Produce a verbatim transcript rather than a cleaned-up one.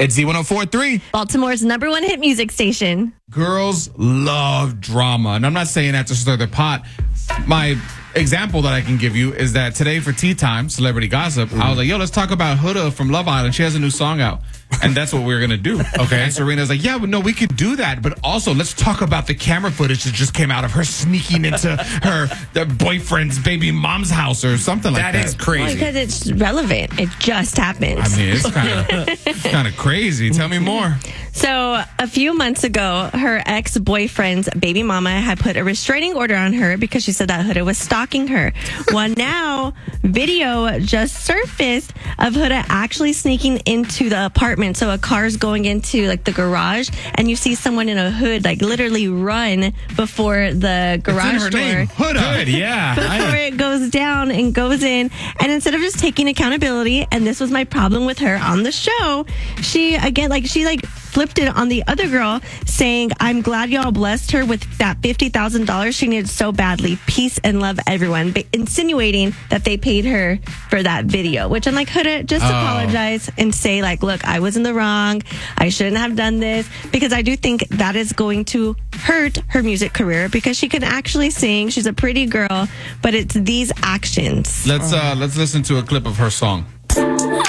It's Z one oh four point three. Baltimore's number one hit music station. Girls love drama. And I'm not saying that to stir the pot. My example that I can give you is that today for Tea Time, Celebrity Gossip, mm-hmm. I was like, yo, let's talk about Huda from Love Island. She has a new song out. And that's what we we're going to do. Okay. And Serena's like, yeah, well, no, we could do that. But also, let's talk about the camera footage that just came out of her sneaking into her the boyfriend's baby mom's house or something like that. That is crazy. Well, because it's relevant. It just happened. I mean, it's kind of kind of crazy. Tell me more. So a few months ago, her ex-boyfriend's baby mama had put a restraining order on her because she said that Huda was stalking her. Well, now video just surfaced of Huda actually sneaking into the apartment. So a car's going into like the garage, and you see someone in a hood like literally run before the garage it's in her door. Name. Huda. Good, yeah. Before it goes down and goes in. And instead of just taking accountability, and this was my problem with her on the show, she again like she like flipped it on the other girl, saying, I'm glad y'all blessed her with that fifty thousand dollars she needed so badly. Peace and love, everyone. But insinuating that they paid her for that video, which I'm like, Huda, just oh. apologize and say, like, look, I was in the wrong. I shouldn't have done this. Because I do think that is going to hurt her music career because she can actually sing. She's a pretty girl, but it's these actions. Let's uh, let's listen to a clip of her song.